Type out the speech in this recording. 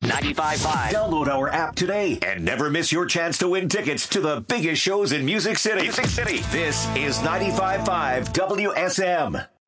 95.5. Download our app today and never miss your chance to win tickets to the biggest shows in Music City. This is 95.5 WSM.